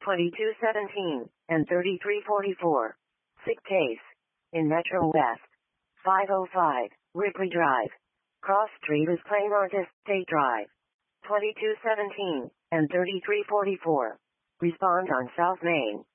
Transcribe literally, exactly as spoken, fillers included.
twenty-two seventeen and thirty-three forty-four. Sick case. In Metro West. five oh five, Ripley Drive. Cross Street is Plain Artist State Drive. twenty-two seventeen and thirty-three forty-four. Respond on South Main.